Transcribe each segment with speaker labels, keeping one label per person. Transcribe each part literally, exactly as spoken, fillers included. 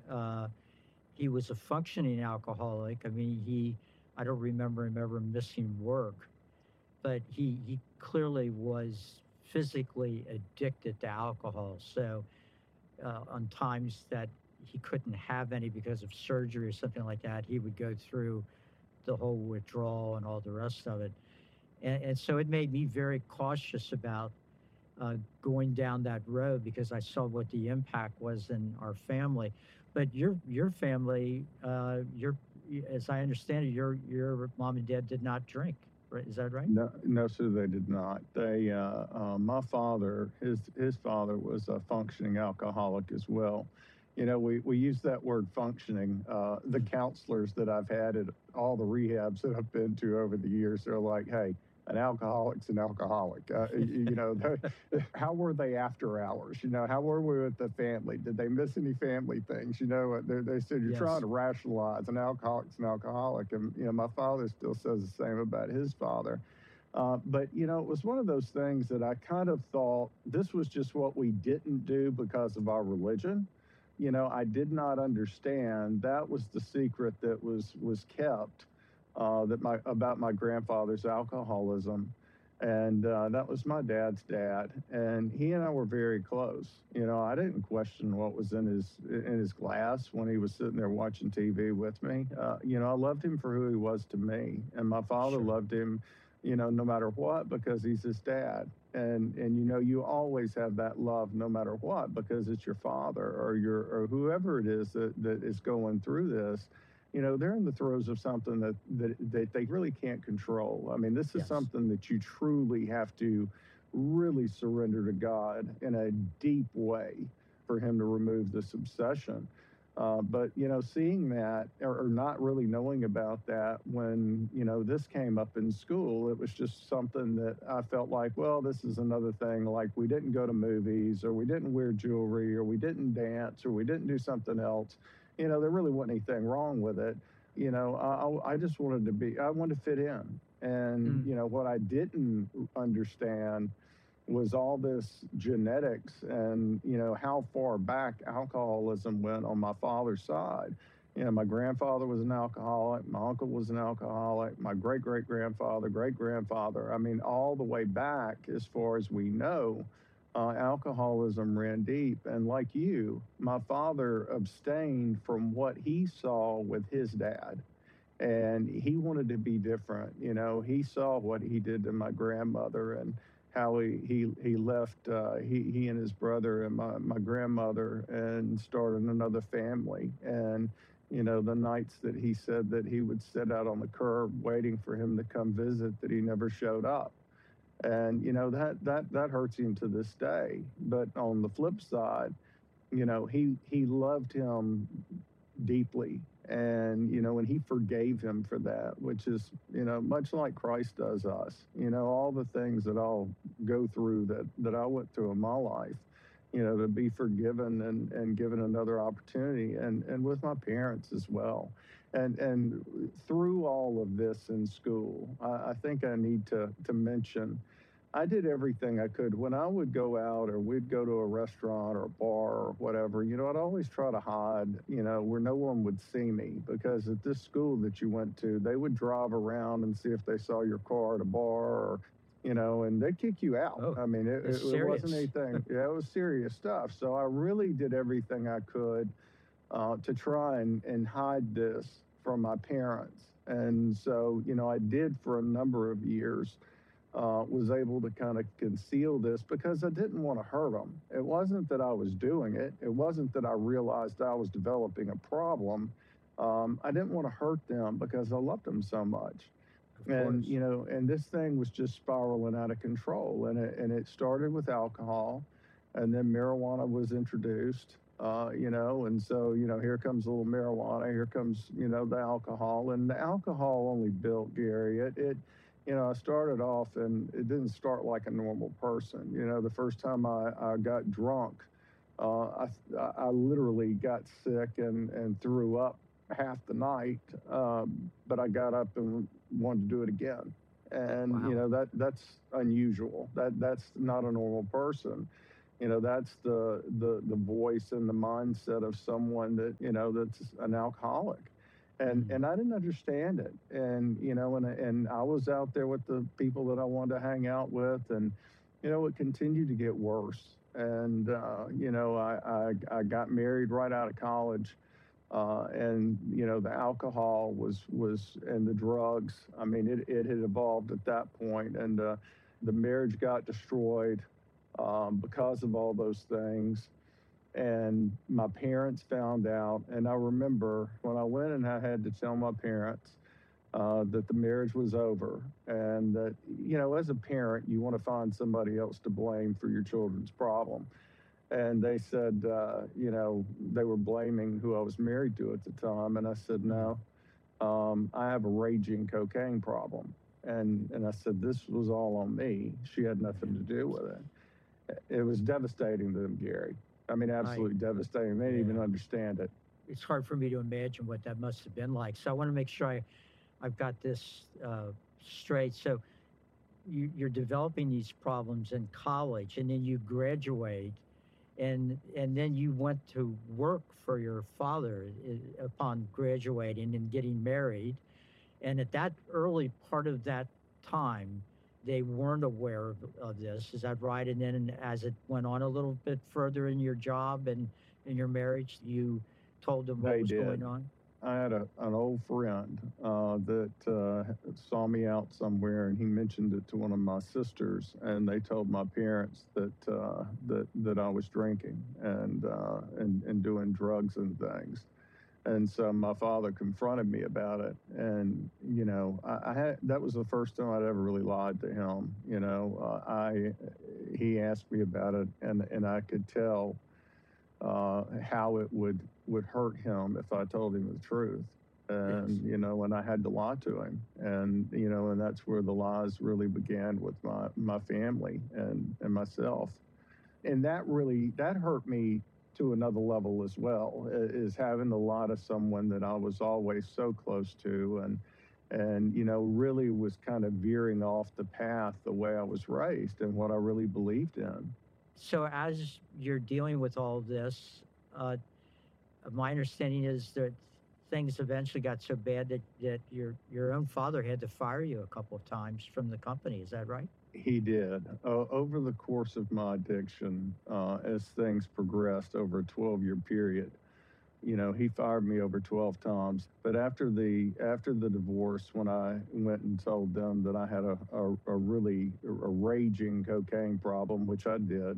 Speaker 1: Uh, he was a functioning alcoholic. I mean, he, I don't remember him ever missing work, but he, he clearly was physically addicted to alcohol. So, uh, on times that he couldn't have any because of surgery or something like that, he would go through the whole withdrawal and all the rest of it. And, and so it made me very cautious about uh, going down that road because I saw what the impact was in our family. But your your family, uh, your as I understand it, your your mom and dad did not drink. Right? Is that right?
Speaker 2: No, no, sir, they did not. They, uh, uh, my father, his his father was a functioning alcoholic as well. You know, we, we use that word functioning. Uh, the
Speaker 1: Mm.
Speaker 2: counselors that I've had at all the rehabs that I've been to over the years are like, hey, an alcoholic's an alcoholic. Uh, you, you know, how were they after hours? You know, how were we with the family? Did they miss any family things? You know, they, they said you're trying
Speaker 1: Yes.
Speaker 2: to rationalize an alcoholic's an alcoholic. And, you know, my father still says the same about his father. Uh, but, you know, it was one of those things that I kind of thought this was just what we didn't do because of our religion. You know, I did not understand that was the secret that was was kept uh, that my about my grandfather's alcoholism, and uh, that was my dad's dad, and he and I were very close. You know, I didn't question what was in his in his glass when he was sitting there watching T V with me. Uh, you know, I loved him for who he was to me, and my father
Speaker 1: Sure.
Speaker 2: loved him, you know, no matter what, because he's his dad. And and you know, you always have that love no matter what, because it's your father or your or whoever it is that, that is going through this. You know, they're in the throes of something that, that that they really can't control. I mean, this is
Speaker 1: Yes.
Speaker 2: something that you truly have to really surrender to God in a deep way for him to remove this obsession. Uh, but you know, seeing that or, or not really knowing about that when you know this came up in school, it was just something that I felt like, well, this is another thing. Like we didn't go to movies, or we didn't wear jewelry, or we didn't dance, or we didn't do something else. You know, there really wasn't anything wrong with it. You know, I, I just wanted to be, I wanted to fit in, and
Speaker 1: Mm.
Speaker 2: you know what I didn't understand was all this genetics and you know how far back alcoholism went on my father's side. You know, my grandfather was an alcoholic, my uncle was an alcoholic, my great great grandfather, great grandfather. I mean, all the way back as far as we know, uh, alcoholism ran deep. And like you, my father abstained from what he saw with his dad, and he wanted to be different. You know, he saw what he did to my grandmother and how he he he left uh, he he and his brother and my my grandmother and started another family. And you know, the nights that he said that he would sit out on the curb waiting for him to come visit, that he never showed up. And you know that that that hurts him to this day. But on the flip side, you know, he he loved him deeply, and you know, and he forgave him for that, which is, you know, much like Christ does us. You know, all the things that I'll go through, that that I went through in my life, you know, to be forgiven and and given another opportunity, and and with my parents as well. And and through all of this in school, i, I think I need to to mention I did everything I could. When I would go out or we'd go to a restaurant or a bar or whatever, you know, I'd always try to hide, you know, where no one would see me, because at this school that you went to, they would drive around and see if they saw your car at a bar, or, you know, and they'd kick you out.
Speaker 1: Oh,
Speaker 2: I mean, it,
Speaker 1: it's
Speaker 2: it, it wasn't
Speaker 1: serious.
Speaker 2: anything, yeah, it was serious stuff. So I really did everything I could uh, to try and, and hide this from my parents. And so, you know, I did for a number of years, uh, was able to kind of conceal this because I didn't want to hurt them. It wasn't that I was doing it. It wasn't that I realized I was developing a problem. Um, I didn't want to hurt them because I loved them so much.
Speaker 1: Of
Speaker 2: And
Speaker 1: course.
Speaker 2: you know, and this thing was just spiraling out of control. And it, and it started with alcohol, and then marijuana was introduced. Uh, you know, and so you know, here comes a little marijuana. Here comes, you know, the alcohol, and the alcohol only built, Gary. It, it you know, I started off, and it didn't start like a normal person. You know, the first time I, I got drunk, uh, I, I literally got sick and, and threw up half the night, um, but I got up and wanted to do it again. And you
Speaker 1: Wow.
Speaker 2: know, that that's unusual. That that's not a normal person. You know, that's the the the voice and the mindset of someone that, you know, that's an alcoholic. And
Speaker 1: Mm.
Speaker 2: and I didn't understand it. And, you know, and and I was out there with the people that I wanted to hang out with, and, you know, it continued to get worse. And uh, you know, I, I I got married right out of college, uh, and you know the alcohol was was and the drugs. I mean, it, it had evolved at that point, and uh, the marriage got destroyed um, because of all those things. And my parents found out, and I remember when I went and I had to tell my parents uh, that the marriage was over, and that, you know, as a parent, you want to find somebody else to blame for your children's problem. And they said, uh, you know, they were blaming who I was married to at the time. And I said,
Speaker 1: Mm.
Speaker 2: no, um, I have a raging cocaine problem. And, and I said, this was all on me. She had nothing to do with it. It was devastating to them, Gary. I mean,
Speaker 1: I,
Speaker 2: absolutely devastating. They didn't
Speaker 1: yeah,
Speaker 2: even understand it.
Speaker 1: it's hard for me to imagine what that must have been like. So I want to make sure I, I've got this uh, straight. So you, you're developing these problems in college, and then you graduate, and and then you went to work for your father uh, upon graduating and getting married. And at that early part of that time, they weren't aware of, of this. Is that right? And then as it went on a little bit further in your job and in your marriage, you told them what
Speaker 2: They
Speaker 1: was going
Speaker 2: did.
Speaker 1: on?
Speaker 2: I had a, an old friend uh, that uh, saw me out somewhere, and he mentioned it to one of my sisters, and they told my parents that uh, that that I was drinking and uh, and and doing drugs and things. And so my father confronted me about it, and you know, I, I had that was the first time I'd ever really lied to him. You know, uh, I he asked me about it, and and I could tell uh, how it would would hurt him if I told him the truth.
Speaker 1: Yes.
Speaker 2: And you know, and I had to lie to him, and you know, and that's where the lies really began with my my family and and myself. And that really that hurt me to another level as well, is having to lie to someone that I was always so close to, and and you know, really was kind of veering off the path the way I was raised and what I really believed in.
Speaker 1: So as you're dealing with all this, uh, my understanding is that things eventually got so bad that, that your your own father had to fire you a couple of times from the company. Is that right?
Speaker 2: He did. Uh, over the course of my addiction, uh, as things progressed over a twelve year period, you know, he fired me over twelve times. But after the after the divorce, when I went and told them that I had a, a, a really a raging cocaine problem, which I did,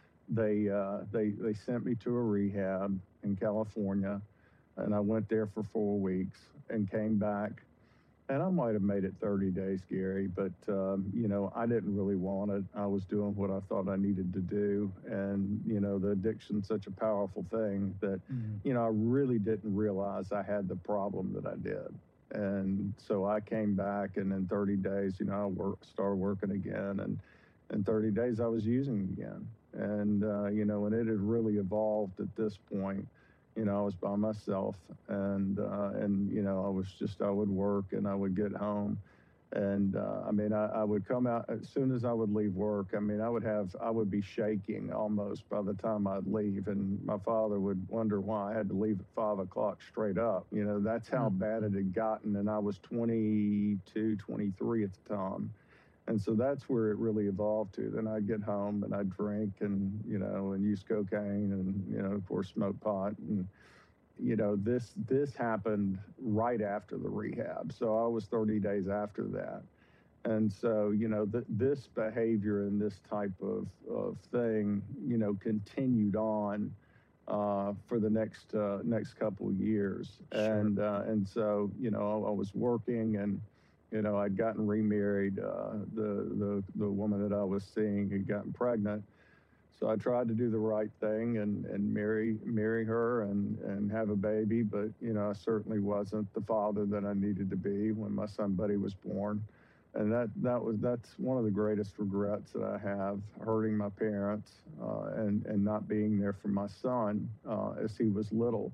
Speaker 2: they uh, they they sent me to a rehab in California, and I went there for four weeks and came back. And I might have made it thirty days, Gary, but um, you know, I didn't really want it. I was doing what I thought I needed to do, and you know, the addiction's such a powerful thing that,
Speaker 1: Mm.
Speaker 2: you know, I really didn't realize I had the problem that I did. And so I came back, and in thirty days, you know, I work, started working again, and in thirty days, I was using again. And uh, you know, and it had really evolved at this point. You know, I was by myself, and uh, and you know, I was just I would work and I would get home, and uh, I mean, I, I would come out as soon as I would leave work. I mean, I would have I would be shaking almost by the time I'd leave, and my father would wonder why I had to leave at five o'clock straight up. You know, that's how
Speaker 1: Mm.
Speaker 2: bad it had gotten, and I was twenty-two, twenty-three at the time. And so that's where it really evolved to. Then I'd get home and I'd drink and, you know, and use cocaine and, you know, of course, smoke pot. And, you know, this this happened right after the rehab. So I was thirty days after that. And so, you know, th- this behavior and this type of, of thing, you know, continued on uh, for the next uh, next couple of years.
Speaker 1: Sure.
Speaker 2: And uh, and so, you know, I was working, and you know, I'd gotten remarried. Uh, the the the woman that I was seeing had gotten pregnant, so I tried to do the right thing and and marry marry her and and have a baby. But you know, I certainly wasn't the father that I needed to be when my son Buddy was born. And that that was that's one of the greatest regrets that I have, hurting my parents uh, and and not being there for my son uh, as he was little.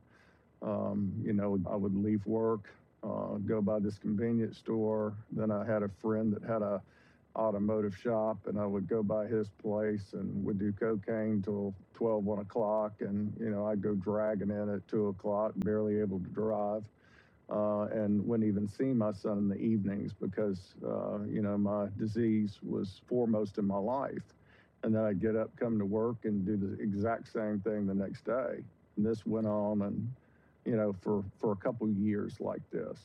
Speaker 2: Um, you know, I would leave work, uh, go by this convenience store. Then I had a friend that had a automotive shop, and I would go by his place and would do cocaine till twelve, one o'clock. And, you know, I'd go dragging in at two o'clock, barely able to drive, uh, and wouldn't even see my son in the evenings because, uh, you know, my disease was foremost in my life. And then I'd get up, come to work, and do the exact same thing the next day. And this went on, and, you know, for, for a couple years like this.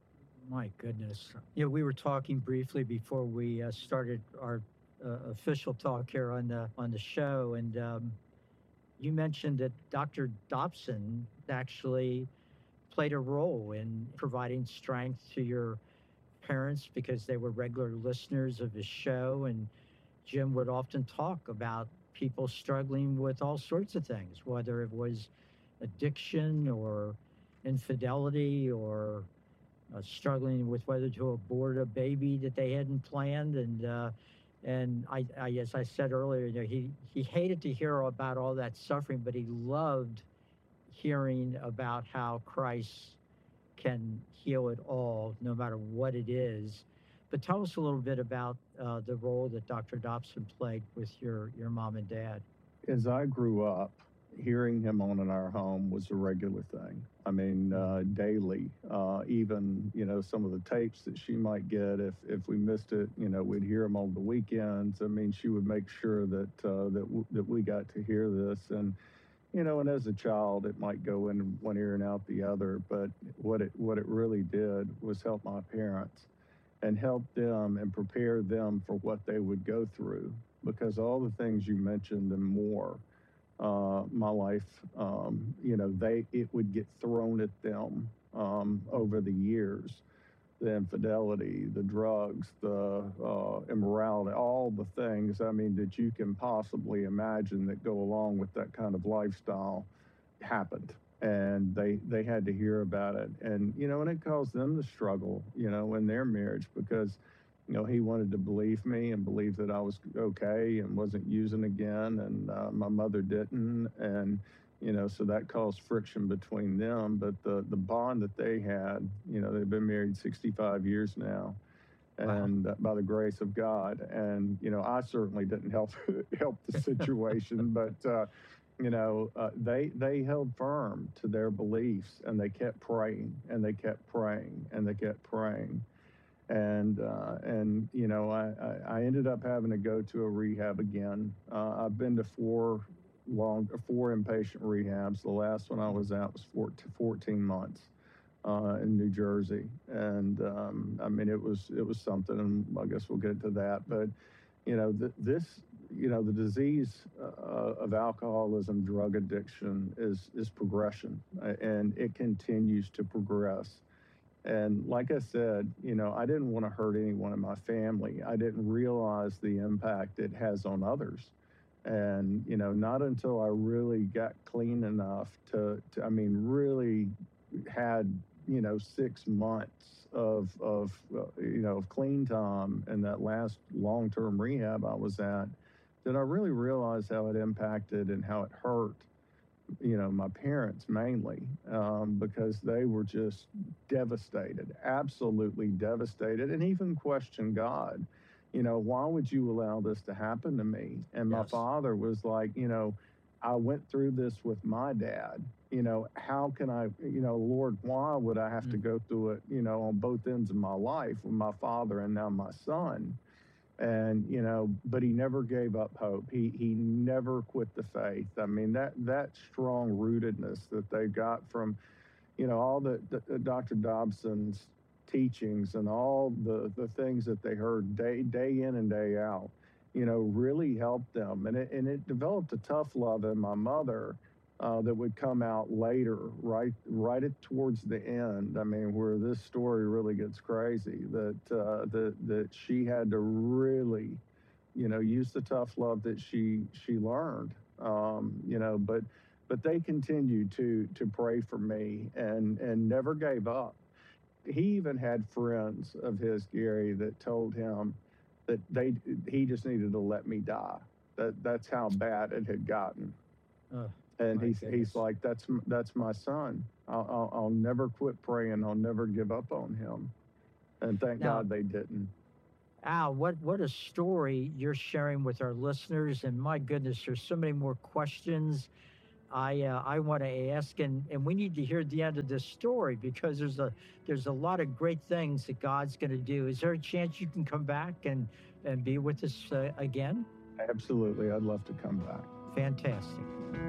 Speaker 1: My goodness. Yeah, we were talking briefly before we uh, started our uh, official talk here on the on the show, and um, you mentioned that Doctor Dobson actually played a role in providing strength to your parents because they were regular listeners of his show, and Jim would often talk about people struggling with all sorts of things, whether it was addiction or infidelity or uh, struggling with whether to abort a baby that they hadn't planned. And uh, and I, I, as I said earlier, you know, he he hated to hear about all that suffering, but he loved hearing about how Christ can heal it all, no matter what it is. But tell us a little bit about uh, the role that Doctor Dobson played with your your mom and dad.
Speaker 2: As I grew up, hearing him on in our home was a regular thing. I mean, uh, daily. Uh, even, you know, some of the tapes that she might get, if if we missed it, you know, we'd hear them on the weekends. I mean, she would make sure that uh, that w- that we got to hear this. And you know, and as a child, it might go in one ear and out the other. But what it what it really did was help my parents and help them and prepare them for what they would go through. Because all the things you mentioned and more, uh, my life, um, you know, they it would get thrown at them um, over the years. The infidelity, the drugs, the uh, immorality, all the things, I mean, that you can possibly imagine that go along with that kind of lifestyle happened. And they, they had to hear about it. And, you know, and it caused them to struggle, you know, in their marriage because, you know, he wanted to believe me and believe that I was okay and wasn't using again. And uh, my mother didn't. And, you know, so that caused friction between them. But the, the bond that they had, you know, they've been married sixty-five years now.
Speaker 1: Wow.
Speaker 2: And uh, by the grace of God. And, you know, I certainly didn't help help the situation, but, uh, you know, uh, they they held firm to their beliefs, and they kept praying, and they kept praying, and they kept praying. And uh, and you know, I, I I ended up having to go to a rehab again. Uh, I've been to four long four inpatient rehabs. The last one I was at was fourteen months uh, in New Jersey, and um, I mean, it was it was something. And I guess we'll get to that, but you know, th- this, you know, the disease uh, of alcoholism, drug addiction is is progression, uh, and it continues to progress. And like I said, you know, I didn't want to hurt anyone in my family. I didn't realize the impact it has on others. And, you know, not until I really got clean enough to, to I mean, really had, you know, six months of, of uh, you know, of clean time in that last long-term rehab I was at, did I really realize how it impacted and how it hurt, you know, my parents mainly, um, because they were just devastated, absolutely devastated, and even questioned God. You know, why would you allow this to happen to me? And my
Speaker 1: Yes.
Speaker 2: father was like, you know, I went through this with my dad. You know, how can I, you know, Lord, why would I have to
Speaker 1: Mm.
Speaker 2: go through it, you know, on both ends of my life with my father and now my son? And you know, but he never gave up hope. He he never quit the faith. I mean, that that strong rootedness that they got from, you know, all the, the Doctor Dobson's teachings and all the the things that they heard day day in and day out, you know, really helped them. And it and it developed a tough love in my mother. Uh, that would come out later, right, right at towards the end. I mean, where this story really gets crazy. That uh, that that she had to really, you know, use the tough love that she she learned. Um, you know, but but they continued to to pray for me and and never gave up. He even had friends of his, Gary, that told him that they he just needed to let me die. That that's how bad it had gotten.
Speaker 1: Oh,
Speaker 2: And
Speaker 1: my
Speaker 2: he's
Speaker 1: goodness.
Speaker 2: he's like, that's that's my son. I'll, I'll I'll never quit praying. I'll never give up on him. And thank
Speaker 1: Now,
Speaker 2: God they didn't.
Speaker 1: Al, what, what a story you're sharing with our listeners. And my goodness, there's so many more questions I uh, I want to ask, and, and we need to hear the end of this story because there's a there's a lot of great things that God's going to do. Is there a chance you can come back and, and be with us uh, again?
Speaker 2: Absolutely. I'd love to come back.
Speaker 1: Fantastic.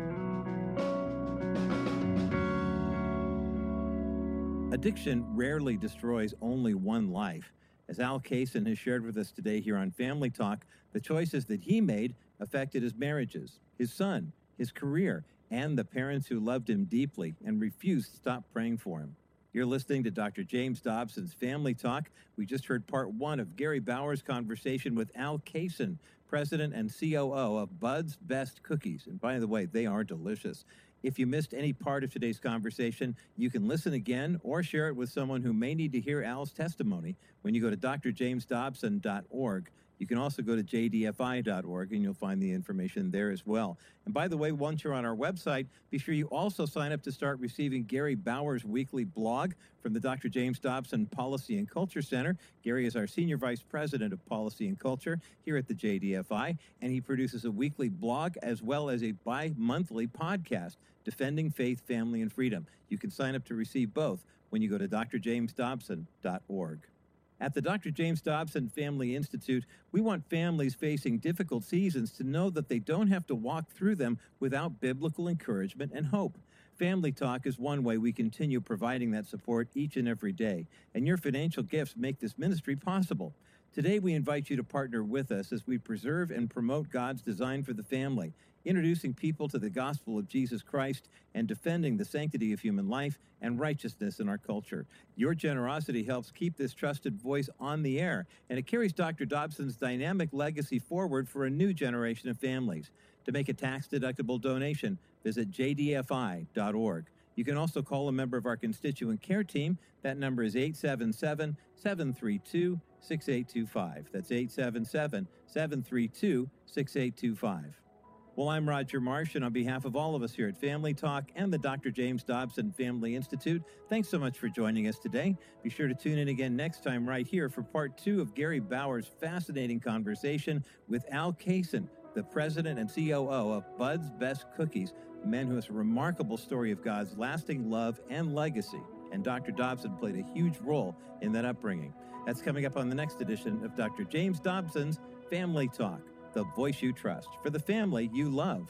Speaker 3: Addiction rarely destroys only one life. As Al Kaysen has shared with us today here on Family Talk, the choices that he made affected his marriages, his son, his career, and the parents who loved him deeply and refused to stop praying for him. You're listening to Doctor James Dobson's Family Talk. We just heard part one of Gary Bauer's conversation with Al Kaysen, President and C O O of Bud's Best Cookies. And by the way, they are delicious. If you missed any part of today's conversation, you can listen again or share it with someone who may need to hear Al's testimony when you go to d r james dobson dot org. You can also go to j d f i dot org and you'll find the information there as well. And by the way, once you're on our website, be sure you also sign up to start receiving Gary Bauer's weekly blog from the Doctor James Dobson Policy and Culture Center. Gary is our Senior Vice President of Policy and Culture here at the J D F I, and he produces a weekly blog as well as a bi-monthly podcast, Defending Faith, Family, and Freedom. You can sign up to receive both when you go to d r james dobson dot org. At the Doctor James Dobson Family Institute, we want families facing difficult seasons to know that they don't have to walk through them without biblical encouragement and hope. Family Talk is one way we continue providing that support each and every day, and your financial gifts make this ministry possible. Today, we invite you to partner with us as we preserve and promote God's design for the family, introducing people to the gospel of Jesus Christ and defending the sanctity of human life and righteousness in our culture. Your generosity helps keep this trusted voice on the air, and it carries Doctor Dobson's dynamic legacy forward for a new generation of families. To make a tax-deductible donation, visit j d f i dot org. You can also call a member of our constituent care team. That number is eight seven seven, seven three two, six eight two five. That's eight seven seven, seven three two, six eight two five. Well, I'm Roger Marsh, and on behalf of all of us here at Family Talk and the Doctor James Dobson Family Institute, thanks so much for joining us today. Be sure to tune in again next time right here for part two of Gary Bauer's fascinating conversation with Al Kaysen, the president and C O O of Bud's Best Cookies, a man who has a remarkable story of God's lasting love and legacy. And Doctor Dobson played a huge role in that upbringing. That's coming up on the next edition of Doctor James Dobson's Family Talk, the voice you trust for the family you love.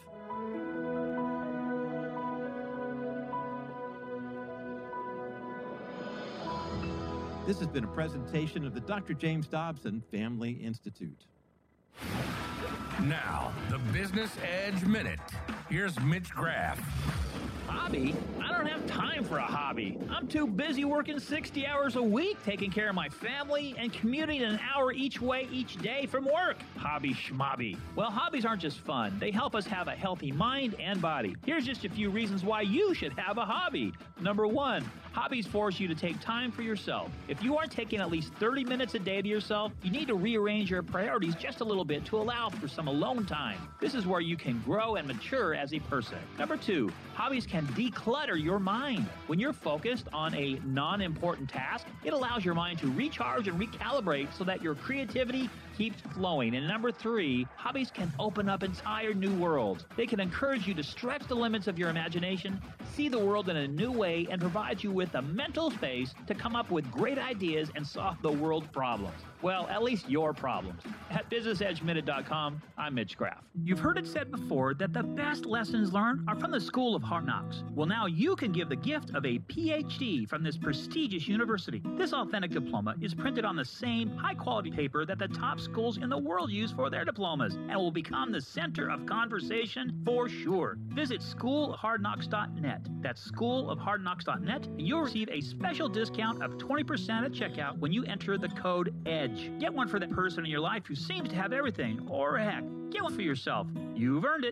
Speaker 3: This has been a presentation of the Doctor James Dobson Family Institute.
Speaker 4: Now, the Business Edge Minute. Here's Mitch Graff.
Speaker 5: Hobby? I don't have time for a hobby. I'm too busy working sixty hours a week, taking care of my family, and commuting an hour each way each day from work. Hobby schmobby. Well, hobbies aren't just fun. They help us have a healthy mind and body. Here's just a few reasons why you should have a hobby. Number one, hobbies force you to take time for yourself. If you aren't taking at least thirty minutes a day to yourself, you need to rearrange your priorities just a little bit to allow for some alone time. This is where you can grow and mature as a person. Number two, hobbies can declutter your mind. When you're focused on a non-important task, it allows your mind to recharge and recalibrate so that your creativity keeps flowing. And number three, hobbies can open up entire new worlds. They can encourage you to stretch the limits of your imagination, see the world in a new way, and provide you with the mental space to come up with great ideas and solve the world's problems. Well, at least your problems. At business edge minute dot com, I'm Mitch Graff.
Speaker 6: You've heard it said before that the best lessons learned are from the School of Hard Knocks. Well, now you can give the gift of a P H D from this prestigious university. This authentic diploma is printed on the same high-quality paper that the top schools in the world use for their diplomas and will become the center of conversation for sure. Visit school of hard knocks dot net. That's school of hard knocks dot net, and you'll receive a special discount of twenty percent at checkout when you enter the code EDGE. Get one for that person in your life who seems to have everything, or heck, get one for yourself. You've earned it.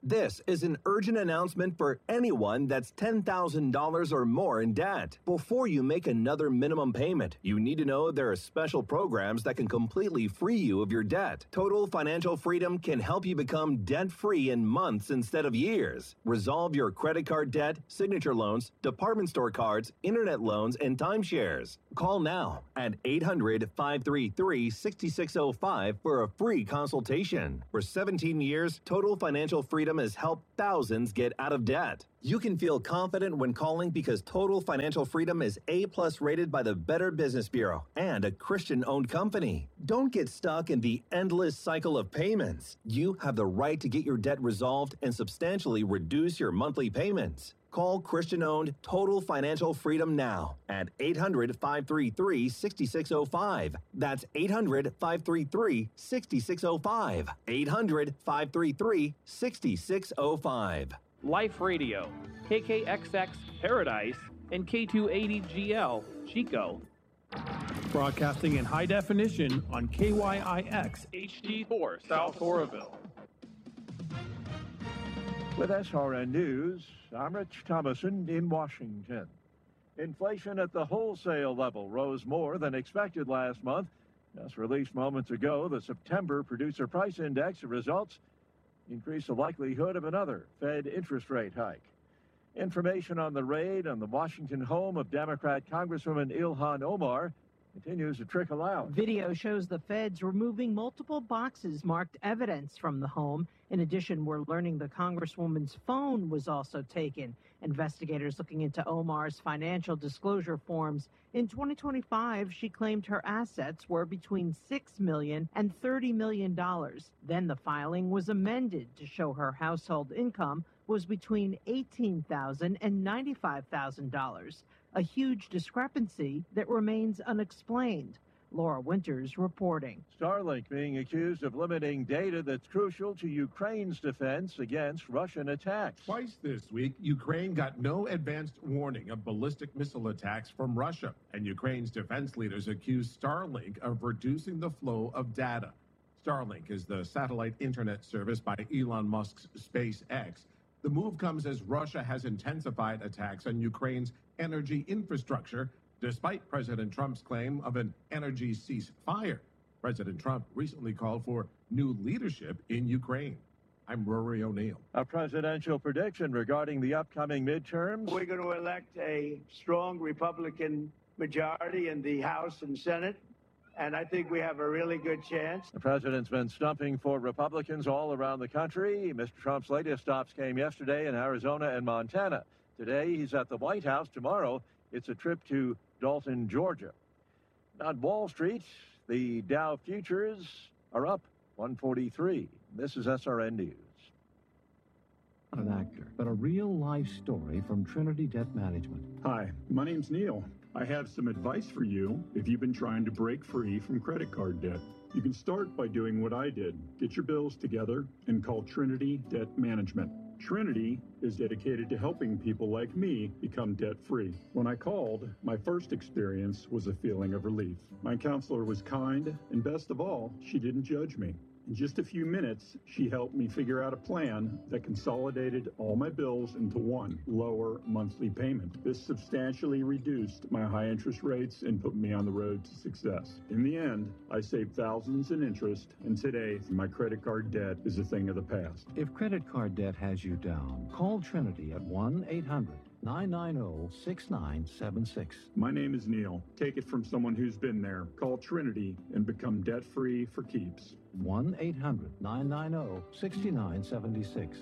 Speaker 7: This is an urgent announcement for anyone that's ten thousand dollars or more in debt. Before you make another minimum payment, you need to know there are special programs that can completely free you of your debt. Total Financial Freedom can help you become debt-free in months instead of years. Resolve your credit card debt, signature loans, department store cards, internet loans, and timeshares. Call now at eight hundred, five three three, six six zero five for a free consultation. For seventeen years, Total Financial Freedom has helped thousands get out of debt. You can feel confident when calling because Total Financial Freedom is A-plus rated by the Better Business Bureau and a Christian-owned company. Don't get stuck in the endless cycle of payments. You have the right to get your debt resolved and substantially reduce your monthly payments. Call Christian-owned Total Financial Freedom now at eight hundred, five three three, six six zero five. That's eight hundred, five three three, six six zero five. eight hundred, five three three, six six zero five.
Speaker 8: Life Radio, K K X X Paradise, and K two eighty G L Chico.
Speaker 9: Broadcasting in high definition on K Y I X H D four South Oroville.
Speaker 10: With S R N News, I'm Rich Thomason in Washington. Inflation at the wholesale level rose more than expected last month. Just released moments ago, the September Producer Price Index results increase the likelihood of another Fed interest rate hike. Information on the raid on the Washington home of Democrat Congresswoman Ilhan Omar continues to trickle out.
Speaker 11: Video shows the feds removing multiple boxes marked evidence from the home. In addition, we're learning the Congresswoman's phone was also taken. Investigators looking into Omar's financial disclosure forms. In twenty twenty-five, she claimed her assets were between six million dollars and thirty million dollars. Then the filing was amended to show her household income was between eighteen thousand dollars and ninety-five thousand dollars. A huge discrepancy that remains unexplained. Laura Winters reporting.
Speaker 10: Starlink being accused of limiting data that's crucial to Ukraine's defense against Russian attacks.
Speaker 12: Twice this week, Ukraine got no advanced warning of ballistic missile attacks from Russia, and Ukraine's defense leaders accused Starlink of reducing the flow of data. Starlink is the satellite internet service by Elon Musk's SpaceX. The move comes as Russia has intensified attacks on Ukraine's energy infrastructure, despite President Trump's claim of an energy ceasefire. President Trump recently called for new leadership in Ukraine. I'm Rory O'Neill.
Speaker 10: A presidential prediction regarding the upcoming midterms.
Speaker 13: We're going to elect a strong Republican majority in the House and Senate, and I think we have a really good chance.
Speaker 10: The president's been stumping for Republicans all around the country. Mister Trump's latest stops came yesterday in Arizona and Montana. Today, he's at the White House. Tomorrow, it's a trip to Dalton, Georgia. On Wall Street, the Dow futures are up one forty-three. This is S R N News.
Speaker 14: Not an actor, but a real-life story from Trinity Debt Management.
Speaker 15: Hi, my name's Neil. I have some advice for you if you've been trying to break free from credit card debt. You can start by doing what I did. Get your bills together and call Trinity Debt Management. Trinity is dedicated to helping people like me become debt-free. When I called, my first experience was a feeling of relief. My counselor was kind, and best of all, she didn't judge me. In just a few minutes, she helped me figure out a plan that consolidated all my bills into one lower monthly payment. This substantially reduced my high interest rates and put me on the road to success. In the end, I saved thousands in interest, and today, my credit card debt is a thing of the past.
Speaker 14: If credit card debt has you down, call Trinity at one eight hundred, nine nine zero, six nine seven six.
Speaker 15: My name is Neil. Take it from someone who's been there. Call Trinity and become debt-free for keeps.
Speaker 14: one eight hundred, nine nine zero, six nine seven six.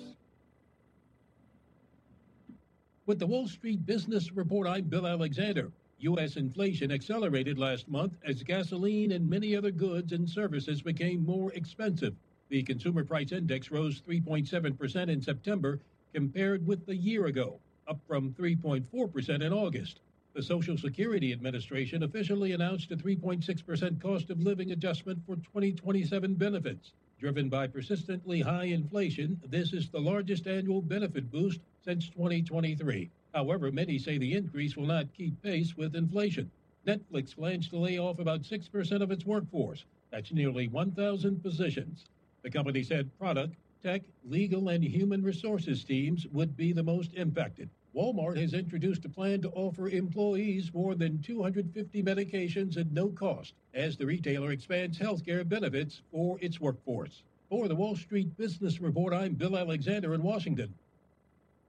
Speaker 16: With the Wall Street Business Report, I'm Bill Alexander. U S inflation accelerated last month as gasoline and many other goods and services became more expensive. The Consumer Price Index rose three point seven percent in September compared with a year ago, up from three point four percent in August. The Social Security Administration officially announced a three point six percent cost of living adjustment for twenty twenty-seven benefits. Driven by persistently high inflation, this is the largest annual benefit boost since twenty twenty-three. However, many say the increase will not keep pace with inflation. Netflix plans to lay off about six percent of its workforce. That's nearly one thousand positions. The company said product, Tech, legal, and human resources teams would be the most impacted. Walmart has introduced a plan to offer employees more than two hundred fifty medications at no cost as the retailer expands healthcare benefits for its workforce. For the Wall Street Business Report, I'm Bill Alexander in Washington.